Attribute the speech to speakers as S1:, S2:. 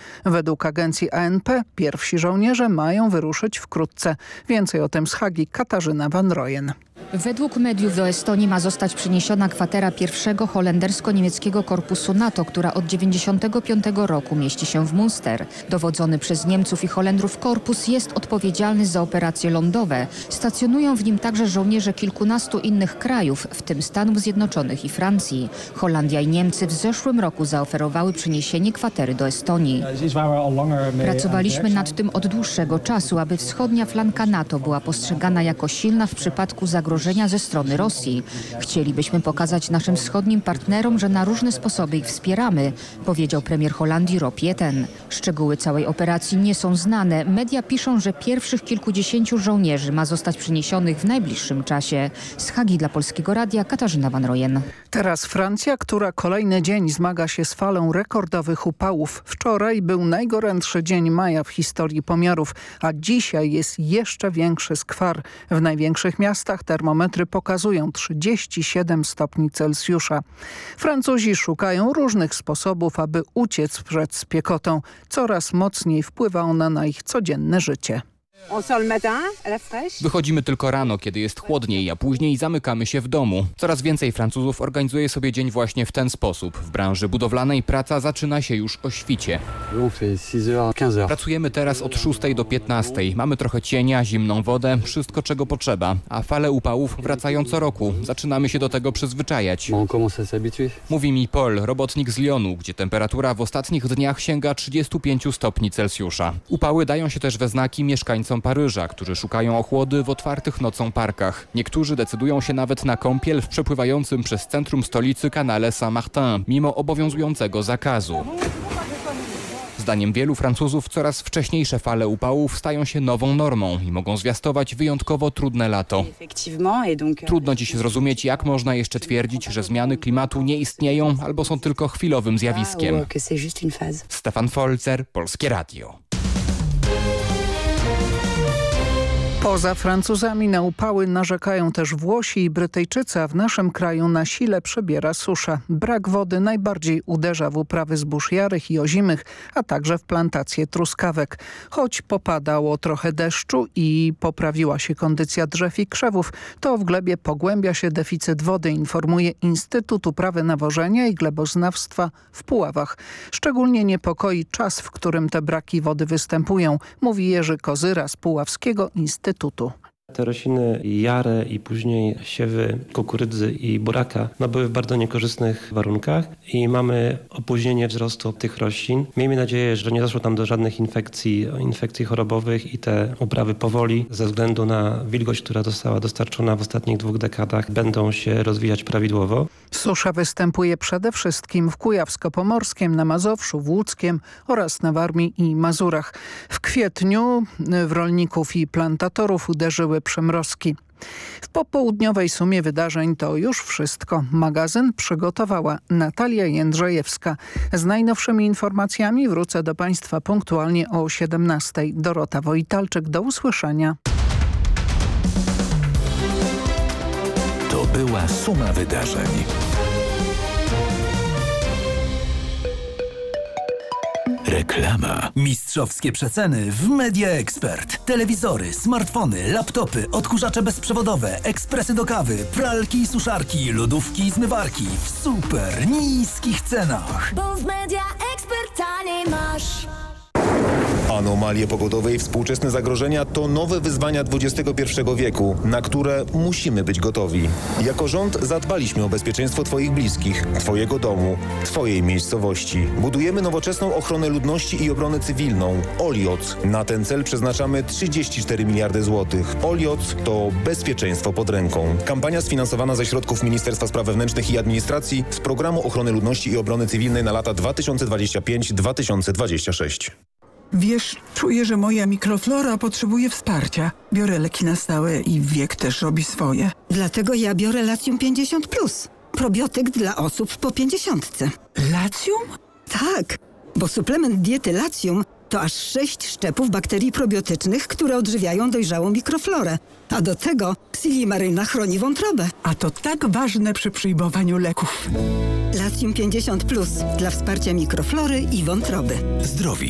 S1: Według agencji ANP pierwsi żołnierze mają wyruszyć wkrótce. Więcej o tym z Hagi Katarzyna Van Rooyen.
S2: Według mediów do Estonii ma zostać przeniesiona kwatera pierwszego holendersko-niemieckiego korpusu NATO, która od 1995 roku mieści się w Münster. Dowodzony przez Niemców i Holendrów korpus jest odpowiedzialny za operacje lądowe. Stacjonują w nim także żołnierze kilkunastu innych krajów, w tym Stanów Zjednoczonych i Francji. Holandia i Niemcy w zeszłym roku zaoferowały przeniesienie kwatery do Estonii. Pracowaliśmy nad tym od dłuższego czasu, aby wschodnia flanka NATO była postrzegana jako silna w przypadku zagrożenia ze strony Rosji. Chcielibyśmy pokazać naszym wschodnim partnerom, że na różne sposoby ich wspieramy, powiedział premier Holandii Rob Jetten. Szczegóły całej operacji nie są znane. Media piszą, że pierwszych kilkudziesięciu żołnierzy ma zostać przeniesionych w najbliższym czasie. Z Hagi dla Polskiego Radia Katarzyna Van Rooyen.
S1: Teraz Francja, która kolejny dzień zmaga się z falą rekordowych upałów. Wczoraj był najgorętszy dzień maja w historii pomiarów, a dzisiaj jest jeszcze większy skwar. W największych miastach termometry pokazują 37 stopni Celsjusza. Francuzi szukają różnych sposobów, aby uciec przed spiekotą. Coraz mocniej wpływa ona na ich codzienne życie.
S3: Wychodzimy tylko rano, kiedy jest chłodniej, a później zamykamy się w domu. Coraz więcej Francuzów organizuje sobie dzień właśnie w ten sposób. W branży budowlanej praca zaczyna się już o świcie. Pracujemy teraz od 6 do 15. Mamy trochę cienia, zimną wodę, wszystko czego potrzeba. A fale upałów wracają co roku. Zaczynamy się do tego przyzwyczajać. Mówi mi Paul, robotnik z Lyonu, gdzie temperatura w ostatnich dniach sięga 35 stopni Celsjusza. Upały dają się też we znaki mieszkańcom Paryża, którzy szukają ochłody w otwartych nocą parkach. Niektórzy decydują się nawet na kąpiel w przepływającym przez centrum stolicy kanale Saint-Martin, mimo obowiązującego zakazu. Zdaniem wielu Francuzów coraz wcześniejsze fale upałów stają się nową normą i mogą zwiastować wyjątkowo trudne lato. Trudno dziś zrozumieć, jak można jeszcze twierdzić, że zmiany klimatu nie istnieją albo są tylko chwilowym zjawiskiem. Stefan Folzer, Polskie Radio.
S1: Poza Francuzami na upały narzekają też Włosi i Brytyjczycy, a w naszym kraju na sile przebiera susza. Brak wody najbardziej uderza w uprawy zbóż jarych i ozimych, a także w plantacje truskawek. Choć popadało trochę deszczu i poprawiła się kondycja drzew i krzewów, to w glebie pogłębia się deficyt wody, informuje Instytut Uprawy Nawożenia i Gleboznawstwa w Puławach. Szczególnie niepokoi czas, w którym te braki wody występują, mówi Jerzy Kozyra z Puławskiego Instytutu.
S4: Te rośliny jare i później siewy kukurydzy i buraka były w bardzo niekorzystnych warunkach i mamy opóźnienie wzrostu tych roślin. Miejmy nadzieję, że nie doszło tam do żadnych infekcji chorobowych i te uprawy powoli ze względu na wilgoć, która została dostarczona w ostatnich 2 dekadach, będą się rozwijać prawidłowo.
S1: Susza występuje przede wszystkim w Kujawsko-Pomorskiem, na Mazowszu, w Łódzkiem oraz na Warmii i Mazurach. W kwietniu w rolników i plantatorów uderzyły przymrozki. W popołudniowej sumie wydarzeń to już wszystko. Magazyn przygotowała Natalia Jędrzejewska. Z najnowszymi informacjami wrócę do Państwa punktualnie o 17. Dorota Wojtalczyk. Do usłyszenia.
S5: To była suma wydarzeń. Reklama.
S6: Mistrzowskie przeceny w Media Expert. Telewizory, smartfony, laptopy, odkurzacze bezprzewodowe, ekspresy do kawy, pralki i suszarki, lodówki i zmywarki w super niskich cenach.
S7: Bo w Media Expert taniej masz.
S8: Anomalie pogodowe i współczesne zagrożenia to nowe wyzwania XXI wieku, na które musimy być gotowi. Jako rząd zadbaliśmy o bezpieczeństwo Twoich bliskich, Twojego domu, Twojej miejscowości. Budujemy nowoczesną ochronę ludności i obronę cywilną. OLIOC. Na ten cel przeznaczamy 34 miliardy złotych. OLIOC to bezpieczeństwo pod ręką. Kampania sfinansowana ze środków Ministerstwa Spraw Wewnętrznych i Administracji z Programu Ochrony Ludności i Obrony Cywilnej na lata 2025-2026.
S9: Wiesz, czuję, że moja mikroflora potrzebuje wsparcia. Biorę leki na stałe i wiek też robi swoje.
S10: Dlatego ja biorę Latium 50+. Probiotyk dla osób po 50.
S9: Latium?
S10: Tak, bo suplement diety Latium to aż 6 szczepów bakterii probiotycznych, które odżywiają dojrzałą mikroflorę. A do tego Silimaryna chroni wątrobę.
S9: A to tak ważne przy przyjmowaniu leków.
S10: Latium 50+, dla wsparcia mikroflory i wątroby.
S5: Zdrowi.